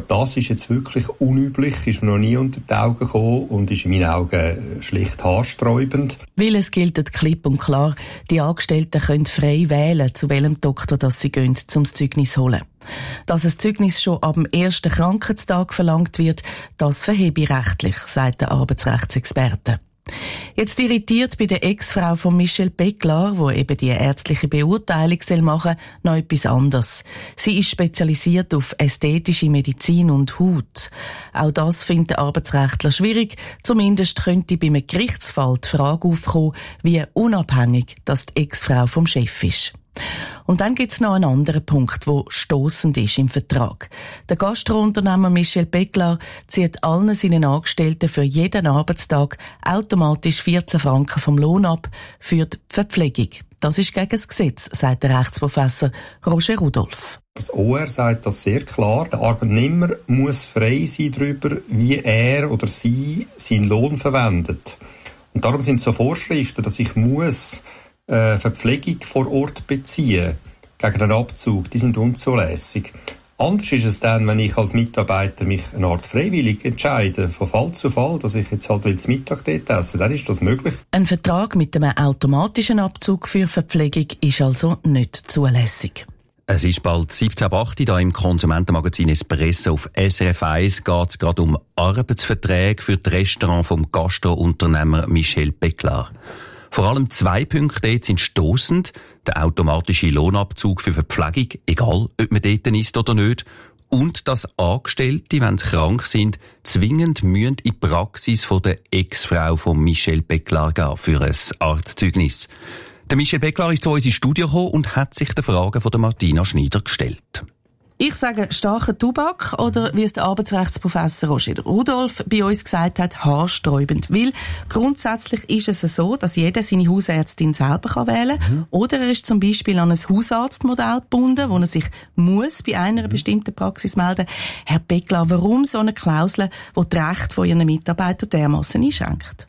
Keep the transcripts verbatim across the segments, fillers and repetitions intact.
das ist jetzt wirklich unüblich, ist mir noch nie unter die Augen gekommen und ist in meinen Augen schlicht haarsträubend. Weil es gilt klipp und klar, die Angestellten können frei wählen, zu welchem Doktor das sie gehen, um das Zeugnis zu holen. Dass ein Zeugnis schon ab dem ersten Krankheitstag verlangt wird, das verhebe ich rechtlich, sagt der Arbeitsrechtsexperte. Jetzt irritiert bei der Ex-Frau von Michel Peclar, wo eben die ärztliche Beurteilung machen soll, noch etwas anderes. Sie ist spezialisiert auf ästhetische Medizin und Haut. Auch das findet der Arbeitsrechtler schwierig. Zumindest könnte bei einem Gerichtsfall die Frage aufkommen, wie unabhängig das die Ex-Frau vom Chef ist. Und dann gibt's noch einen anderen Punkt, der stossend ist im Vertrag. Der Gastrounternehmer Michel Peclar zieht allen seinen Angestellten für jeden Arbeitstag automatisch vierzehn Franken vom Lohn ab für die Verpflegung. Das ist gegen das Gesetz, sagt der Rechtsprofessor Roger Rudolph. Das O R sagt das sehr klar. Der Arbeitnehmer muss frei sein darüber, wie er oder sie seinen Lohn verwendet. Und darum sind so Vorschriften, dass ich muss Verpflegung vor Ort beziehen gegen einen Abzug, die sind unzulässig. Anders ist es dann, wenn ich als Mitarbeiter mich eine Art freiwillig entscheide, von Fall zu Fall, dass ich jetzt halt will zum Mittag dort esse, dann ist das möglich. Ein Vertrag mit einem automatischen Abzug für Verpflegung ist also nicht zulässig. Es ist bald siebzehn Uhr acht da im Konsumentenmagazin Espresso auf S R F eins geht es gerade um Arbeitsverträge für das Restaurant vom Gastrounternehmer Michel Peclar. Vor allem zwei Punkte dort sind stossend. Der automatische Lohnabzug für Verpflegung, egal ob man dort ist oder nicht. Und dass Angestellte, wenn sie krank sind, zwingend müssen in die Praxis von der Ex-Frau von Michel Peclar gehen für ein Arztzeugnis. Der Michel Peclar ist zu uns ins Studio gekommen und hat sich der Frage von der Martina Schneider gestellt. Ich sage starker Tobak oder, wie es der Arbeitsrechtsprofessor Roger Rudolph bei uns gesagt hat, haarsträubend. Weil grundsätzlich ist es so, dass jeder seine Hausärztin selber wählen kann. Mhm. Oder er ist zum Beispiel an ein Hausarztmodell gebunden, wo er sich muss bei einer mhm. bestimmten Praxis melden. Herr Peclar, warum so eine Klausel, die die Rechte von Ihren Mitarbeitern dermassen einschränkt?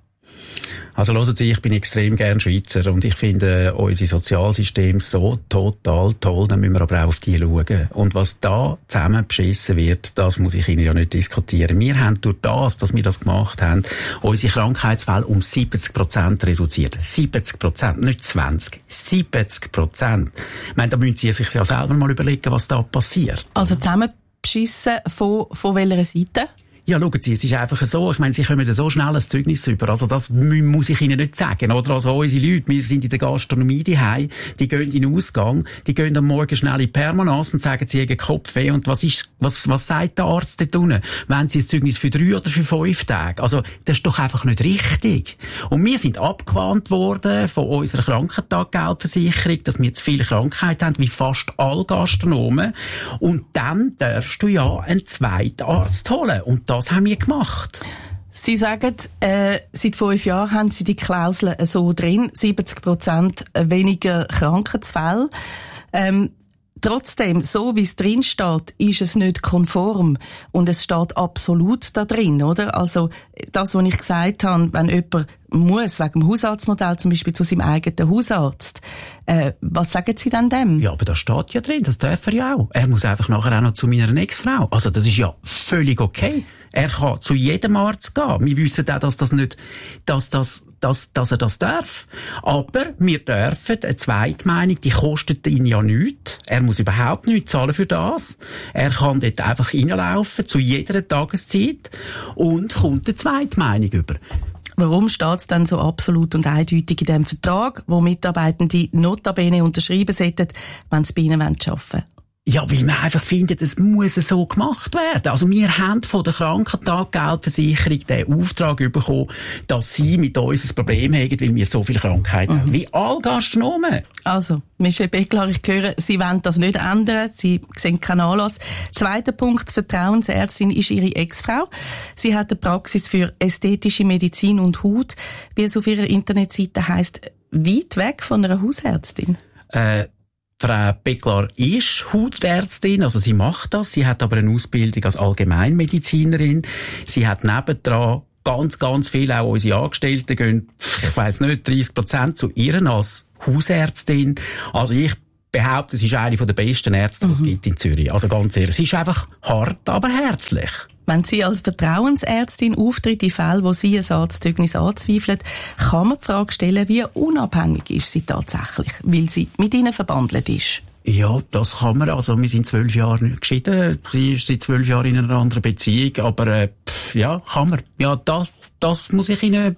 Also hören Sie, ich bin extrem gern Schweizer und ich finde äh, unser Sozialsystem so total toll, dann müssen wir aber auch auf die schauen. Und was da zusammen beschissen wird, das muss ich Ihnen ja nicht diskutieren. Wir haben durch das, dass wir das gemacht haben, unsere Krankheitsfälle um siebzig Prozent reduziert. siebzig Prozent, nicht zwanzig. siebzig Prozent. Ich meine, da müssen Sie sich ja selber mal überlegen, was da passiert. Also zusammen beschissen von, von welcher Seite? Ja, schauen Sie, es ist einfach so, ich meine, Sie kommen so schnell ein Zeugnis über, also das muss ich Ihnen nicht sagen, oder? Also unsere Leute, wir sind in der Gastronomie daheim, die gehen in den Ausgang, die gehen am Morgen schnell in Permanence und sagen, sie haben Kopfweh und was ist, was, was sagt der Arzt dort unten? Wollen Sie ein Zeugnis für drei oder für fünf Tage? Also, das ist doch einfach nicht richtig. Und wir sind abgewandt worden von unserer Krankentaggeldversicherung, dass wir zu viele Krankheiten haben, wie fast alle Gastronomen. Und dann darfst du ja einen zweiten Arzt holen. Und das haben wir gemacht. Sie sagen, äh, seit fünf Jahren haben Sie die Klausel so drin, siebzig Prozent weniger Krankheitsfälle. Ähm, trotzdem, so wie es drin steht, ist es nicht konform. Und es steht absolut da drin, oder? Also, das, was ich gesagt habe, wenn jemand muss, wegen dem Hausarztmodell zum Beispiel zu seinem eigenen Hausarzt, äh, was sagen Sie denn dem? Ja, aber das steht ja drin, das darf er ja auch. Er muss einfach nachher auch noch zu meiner Ex-Frau. Also, das ist ja völlig okay. Er kann zu jedem Arzt gehen. Wir wissen auch, dass das nicht, dass, das, dass, dass er das darf. Aber wir dürfen eine Zweitmeinung, die kostet ihn ja nichts. Er muss überhaupt nichts zahlen für das. Er kann dort einfach reinlaufen, zu jeder Tageszeit, und kommt eine Zweitmeinung über. Warum steht es dann so absolut und eindeutig in dem Vertrag, wo Mitarbeitende notabene unterschreiben sollten, wenn sie bei ihnen arbeiten wollen? Ja, weil wir einfach finden, es muss so gemacht werden. Also wir haben von der Krankentaggeldversicherung den Auftrag bekommen, dass sie mit uns ein Problem haben, weil wir so viele Krankheiten mhm. haben. Wie alle Gastronomen. Also, Michel Peclar, ich höre, Sie wollen das nicht ändern. Sie sehen keinen Anlass. Zweiter Punkt, Vertrauensärztin ist Ihre Ex-Frau. Sie hat eine Praxis für ästhetische Medizin und Haut, wie es auf ihrer Internetseite heisst, weit weg von einer Hausärztin. Äh, Frau Peclar ist Hautärztin, also sie macht das. Sie hat aber eine Ausbildung als Allgemeinmedizinerin. Sie hat nebendran ganz, ganz viel, auch unsere Angestellten gehen, ich weiss nicht, dreissig Prozent zu ihr als Hausärztin. Also ich behaupte, es ist eine der besten Ärzte, die es mhm. gibt in Zürich. Also ganz ehrlich, sie ist einfach hart, aber herzlich. Wenn sie als Vertrauensärztin auftritt in Fällen, wo sie ein Arztzeugnis anzweifelt, kann man die Frage stellen, wie unabhängig ist sie tatsächlich, weil sie mit ihnen verbandelt ist. Ja, das kann man. Also, wir sind zwölf Jahre geschieden. Sie ist seit zwölf Jahren in einer anderen Beziehung. Aber, äh, pff, ja, kann man. Ja, das, das muss ich Ihnen,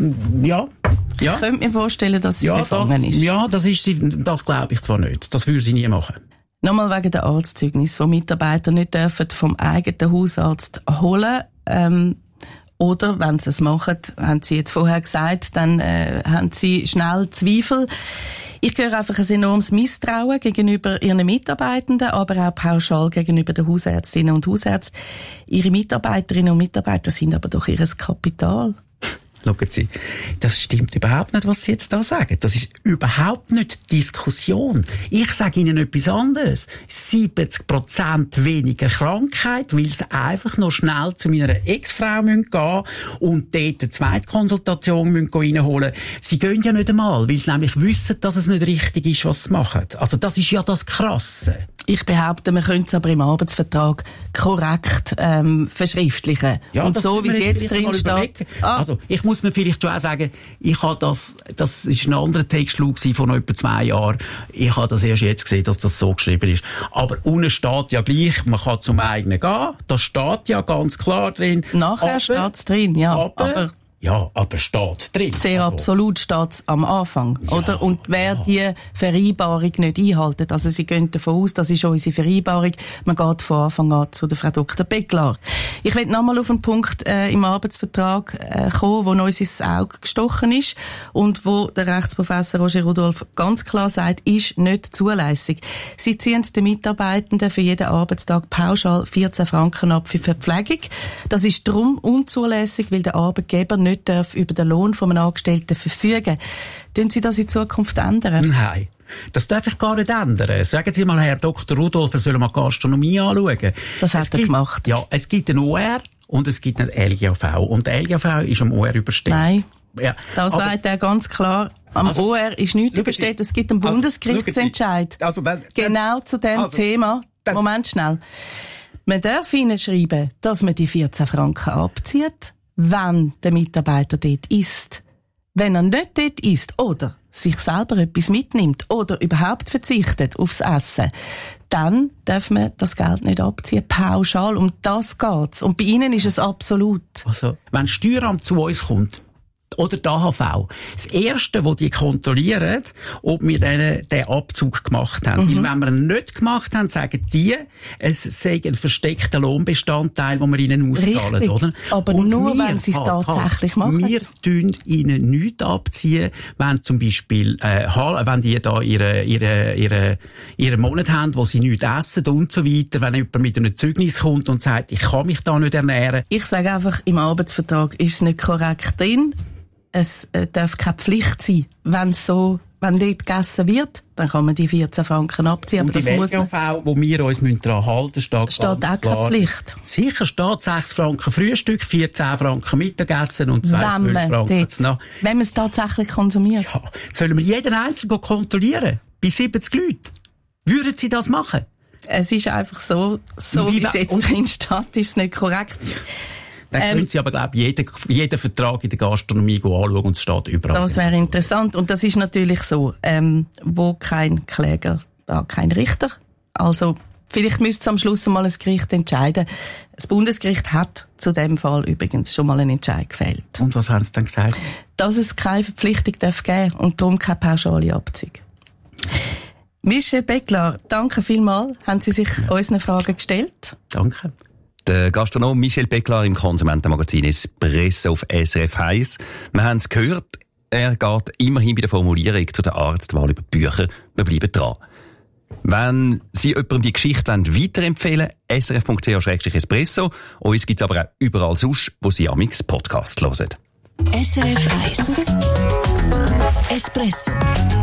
ja. ja. Ich könnte mir vorstellen, dass sie ja, befangen das, ist. Ja, das ist sie, das glaube ich zwar nicht. Das würde sie nie machen. Nochmal wegen der Arztzeugnis, wo Mitarbeiter nicht dürfen vom eigenen Hausarzt holen, ähm, oder, wenn sie es machen, haben Sie jetzt vorher gesagt, dann äh, haben Sie schnell Zweifel. Ich höre einfach ein enormes Misstrauen gegenüber Ihren Mitarbeitenden, aber auch pauschal gegenüber den Hausärztinnen und Hausärzten. Ihre Mitarbeiterinnen und Mitarbeiter sind aber doch ihr Kapital. Schauen Sie, das stimmt überhaupt nicht, was Sie jetzt da sagen. Das ist überhaupt nicht Diskussion. Ich sage Ihnen etwas anderes. siebzig Prozent weniger Krankheit, weil Sie einfach noch schnell zu meiner Ex-Frau gehen müssen und dort eine Zweitkonsultation reinholen müssen. Sie gehen ja nicht einmal, weil Sie nämlich wissen, dass es nicht richtig ist, was Sie machen. Also das ist ja das Krasse. Ich behaupte, man könnte es aber im Arbeitsvertrag korrekt ähm, verschriftlichen. Ja, und so, wie es jetzt drin steht. Ah. Also, ich muss mir vielleicht schon auch sagen, ich habe das, das ist ein anderer Textschlag von etwa zwei Jahren. Ich habe das erst jetzt gesehen, dass das so geschrieben ist. Aber unten steht ja gleich, man kann zum eigenen gehen. Das steht ja ganz klar drin. Nachher steht es drin, ja. Aber, aber Ja, aber steht drin. Sehr also. Absolut steht's am Anfang, ja, oder? Und wer ja. die Vereinbarung nicht einhält, also Sie gehen davon aus, das ist unsere Vereinbarung, man geht von Anfang an zu der Frau Doktor Becklar. Ich will nochmal auf einen Punkt äh, im Arbeitsvertrag äh, kommen, wo uns ins Auge gestochen ist und wo der Rechtsprofessor Roger Rudolph ganz klar sagt, ist nicht zulässig. Sie ziehen den Mitarbeitenden für jeden Arbeitstag pauschal vierzehn Franken ab für Verpflegung. Das ist darum unzulässig, weil der Arbeitgeber nicht nicht darf über den Lohn von einem Angestellten verfügen. Tun Sie das in Zukunft ändern? Nein. Das darf ich gar nicht ändern. Sagen Sie mal, Herr Doktor Rudolph, er soll mal Gastronomie anschauen. Das hat es er gibt, gemacht. Ja, es gibt ein O R und es gibt ein L G A V. Und der L G A V ist am O R überstellt. Nein. Ja. Da sagt er ganz klar, am also, O R ist nichts überstellt. Es gibt einen also, Bundesgerichtsentscheid. Also, dann, genau zu dem also, Thema. Dann, Moment schnell. Man darf Ihnen schreiben, dass man die vierzehn Franken abzieht, wenn der Mitarbeiter dort ist. Wenn er nicht dort ist oder sich selber etwas mitnimmt oder überhaupt verzichtet aufs Essen, dann darf man das Geld nicht abziehen, pauschal. Um das geht's. Und bei Ihnen ist es absolut. Also, wenn das Steueramt zu uns kommt, oder die A H V. Das Erste, was die kontrollieren, ob wir den, den Abzug gemacht haben. Mhm. Weil wenn wir ihn nicht gemacht haben, sagen die, es sei ein versteckter Lohnbestandteil, den wir ihnen auszahlen. Richtig, oder? aber und nur, wir, wenn sie es halt, tatsächlich halt, machen. Wir tun ihnen nichts abziehen, wenn zum Beispiel, äh, wenn die da ihre, ihre, ihre, ihre Monat haben, wo sie nichts essen und so weiter, wenn jemand mit einem Zeugnis kommt und sagt, ich kann mich da nicht ernähren. Ich sage einfach, im Arbeitsvertrag ist es nicht korrekt drin. Es äh, darf keine Pflicht sein. Wenn so, wenn dort gegessen wird, dann kann man die vierzehn Franken abziehen. Und aber das die muss man... V, wo wir uns daran halten müssen, steht, steht auch klar. Keine Pflicht. Sicher steht sechs Franken Frühstück, vierzehn Franken Mittagessen und zwei Franken. Dort, wenn man es tatsächlich konsumiert. Ja, sollen wir jeden Einzelnen kontrollieren? Bei siebzig Leuten? Würden Sie das machen? Es ist einfach so, so wie, wie es jetzt drin steht, ist es nicht korrekt. Dann ähm, können Sie aber, glaube ich, jeden, jeden Vertrag in der Gastronomie anschauen und es steht überall. Das wäre interessant. Und das ist natürlich so, ähm, wo kein Kläger, da kein Richter. Also, vielleicht müsste es am Schluss mal ein Gericht entscheiden. Das Bundesgericht hat zu dem Fall übrigens schon mal einen Entscheid gefällt. Und was haben Sie dann gesagt? Dass es keine Verpflichtung darf geben und darum keine pauschale Abzüge. Michel Becklar, danke vielmals. Haben Sie sich ja. unseren Fragen gestellt? Danke. Der Gastronom Michel Becklar im Konsumentenmagazin Espresso auf S R F eins. Wir haben es gehört, er geht immerhin bei der Formulierung zu der Arztwahl über Bücher. Wir bleiben dran. Wenn Sie jemandem die Geschichte weiterempfehlen wollen, s r f punkt c h slash espresso. Uns gibt es aber auch überall sonst, wo Sie amix Podcasts hören. S R F eins Espresso.